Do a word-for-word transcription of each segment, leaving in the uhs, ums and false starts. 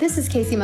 This is Casey.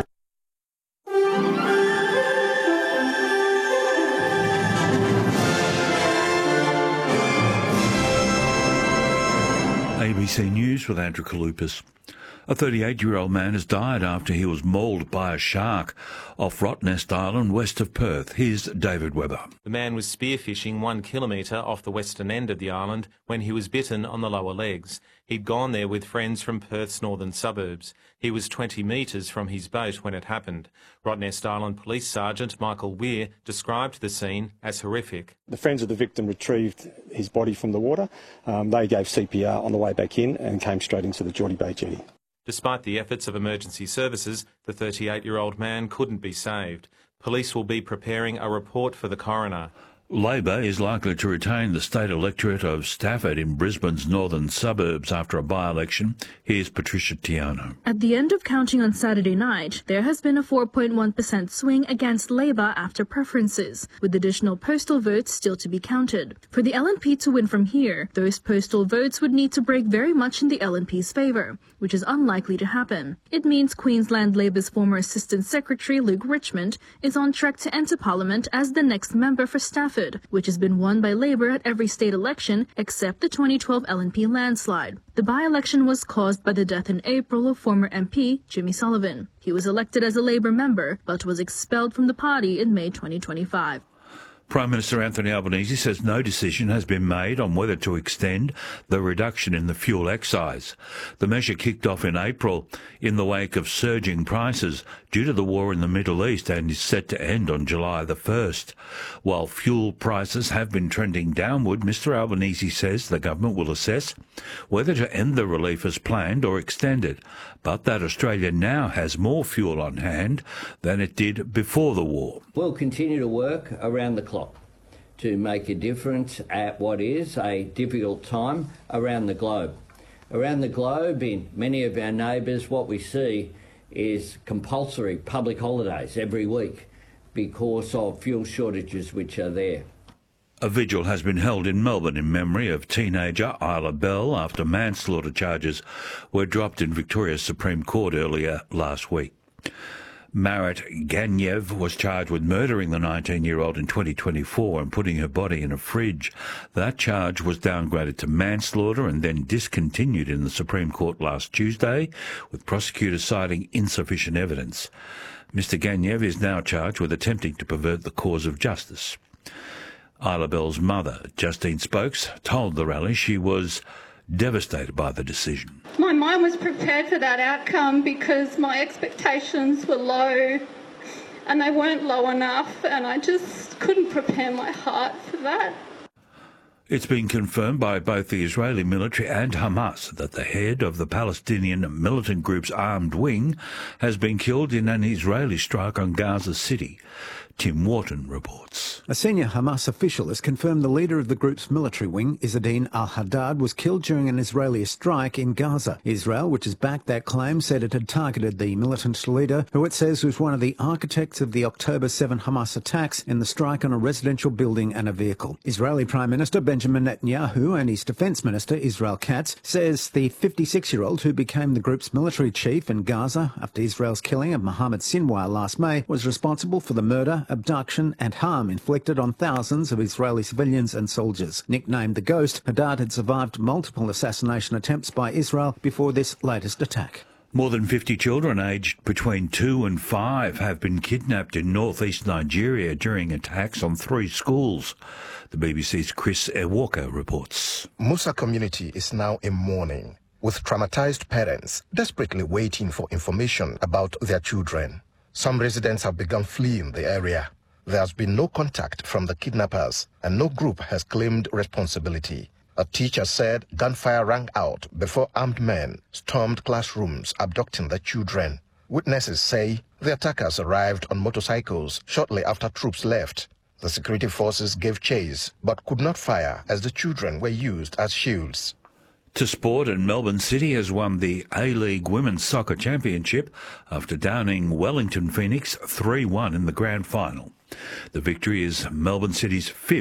A B C News with Andrew Kalupas. A thirty-eight-year-old man has died after he was mauled by a shark off Rottnest Island, west of Perth. Here's David Webber. The man was spearfishing one kilometre off the western end of the island when he was bitten on the lower legs. He'd gone there with friends from Perth's northern suburbs. He was twenty metres from his boat when it happened. Rottnest Island Police Sergeant Michael Weir described the scene as horrific. The friends of the victim retrieved his body from the water. Um, they gave C P R on the way back in and came straight into the Geordie Bay jetty. Despite the efforts of emergency services, the thirty-eight-year-old man couldn't be saved. Police will be preparing a report for the coroner. Labor is likely to retain the state electorate of Stafford in Brisbane's northern suburbs after a by-election. Here's Patricia Tiano. At the end of counting on Saturday night, there has been a four point one percent swing against Labor after preferences, with additional postal votes still to be counted. For the L N P to win from here, those postal votes would need to break very much in the L N P's favour, which is unlikely to happen. It means Queensland Labor's former Assistant Secretary Luke Richmond is on track to enter Parliament as the next member for Stafford, which has been won by Labor at every state election except the twenty twelve L N P landslide. The by-election was caused by the death in April of former M P Jimmy Sullivan. He was elected as a Labor member but was expelled from the party in May twenty twenty-five. Prime Minister Anthony Albanese says no decision has been made on whether to extend the reduction in the fuel excise. The measure kicked off in April in the wake of surging prices due to the war in the Middle East and is set to end on July the first. While fuel prices have been trending downward, Mr Albanese says the government will assess whether to end the relief as planned or extend it, but that Australia now has more fuel on hand than it did before the war. We'll continue to work around the clock to make a difference at what is a difficult time around the globe. Around the globe, in many of our neighbours, what we see is compulsory public holidays every week because of fuel shortages which are there. A vigil has been held in Melbourne in memory of teenager Isla Bell after manslaughter charges were dropped in Victoria's Supreme Court earlier last week. Marit Ganyev was charged with murdering the nineteen-year-old in twenty twenty-four and putting her body in a fridge. That charge was downgraded to manslaughter and then discontinued in the Supreme Court last Tuesday, with prosecutors citing insufficient evidence. Mister Ganyev is now charged with attempting to pervert the cause of justice. Isla Bell's mother, Justine Spokes, told the rally she was devastated by the decision. My mind was prepared for that outcome because my expectations were low and they weren't low enough, and I just couldn't prepare my heart for that. It's been confirmed by both the Israeli military and Hamas that the head of the Palestinian militant group's armed wing has been killed in an Israeli strike on Gaza City. Tim Wharton reports. A senior Hamas official has confirmed the leader of the group's military wing, Izzadin al-Haddad, was killed during an Israeli strike in Gaza. Israel, which has backed that claim, said it had targeted the militant leader, who it says was one of the architects of the October seventh Hamas attacks in the strike on a residential building and a vehicle. Israeli Prime Minister Benjamin Netanyahu and his Defence Minister Israel Katz says the fifty-six-year-old who became the group's military chief in Gaza after Israel's killing of Mohammed Sinwar last May was responsible for the murder, abduction and harm inflicted on thousands of Israeli civilians and soldiers. Nicknamed the Ghost, Haddad had survived multiple assassination attempts by Israel before this latest attack. More than fifty children aged between two and five have been kidnapped in northeast Nigeria during attacks on three schools. The B B C's Chris Walker reports. Musa community is now in mourning, with traumatized parents desperately waiting for information about their children. Some residents have begun fleeing the area. There has been no contact from the kidnappers, and no group has claimed responsibility. A teacher said gunfire rang out before armed men stormed classrooms abducting the children. Witnesses say the attackers arrived on motorcycles shortly after troops left. The security forces gave chase but could not fire as the children were used as shields. To sport, and Melbourne City has won the A-League Women's Soccer Championship after downing Wellington Phoenix three one in the grand final. The victory is Melbourne City's fifth